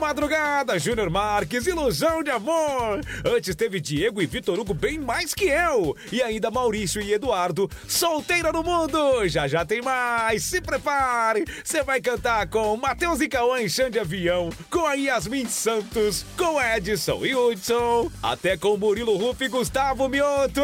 madrugada, Júnior Marques, Ilusão de Amor. Antes teve Diego e Vitor Hugo, Bem Mais Que Eu. E ainda Maurício e Eduardo, Solteira no Mundo. Já já tem mais, se prepare. Você vai cantar com Matheus e Cauã em Chão de Avião, com a Yasmin Santos, com Edson e Hudson, até com Murilo Ruff e Gustavo Mioto.